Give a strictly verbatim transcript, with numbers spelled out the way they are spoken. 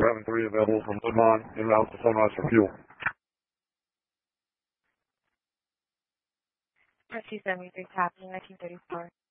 Brevin three available from Woodlawn en route to Sunrise for fuel. two seventy-three, copy, nineteen thirty-four.